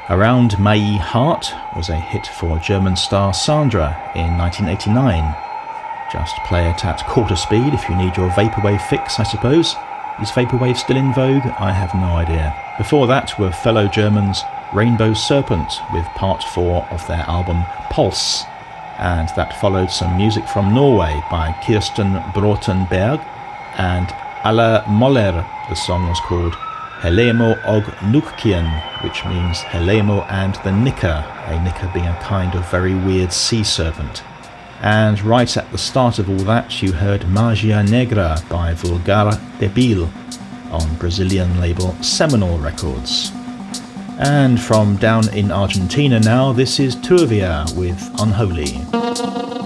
Around My Heart was a hit for German star Sandra in 1989. Just play it at quarter speed if you need your vaporwave fix, I suppose. Is vaporwave still in vogue? I have no idea. Before that were fellow Germans Rainbow Serpent with part 4 of their album Pulse, and that followed some music from Norway by Kirsten Bråtenberg and Alla Moller. The song was called Helemo og Nukkien, which means Helemo and the Nicker, a nicker being a kind of very weird sea serpent. And right at the start of all that you heard Magia Negra by Vulgar Debil on Brazilian label Seminole Records. And from down in Argentina now, this is Turvia with Unholy.